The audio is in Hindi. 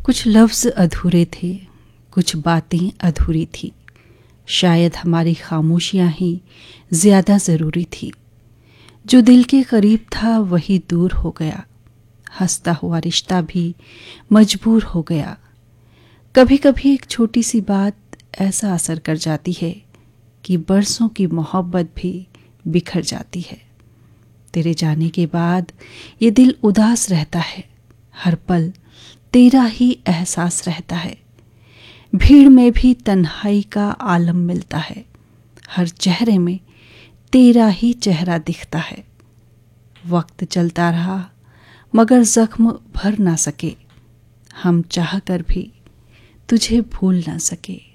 कुछ लफ्ज़ अधूरे थे, कुछ बातें अधूरी थी। शायद हमारी खामोशियाँ ही ज़्यादा ज़रूरी थी। जो दिल के करीब था वही दूर हो गया। हंसता हुआ रिश्ता भी मजबूर हो गया। कभी कभी एक छोटी सी बात ऐसा असर कर जाती है कि बरसों की मोहब्बत भी बिखर जाती है। तेरे जाने के बाद ये दिल उदास रहता है। हर पल तेरा ही एहसास रहता है। भीड़ में भी तन्हाई का आलम मिलता है। हर चेहरे में तेरा ही चेहरा दिखता है। वक्त चलता रहा मगर जख्म भर ना सके। हम चाह कर भी तुझे भूल ना सके।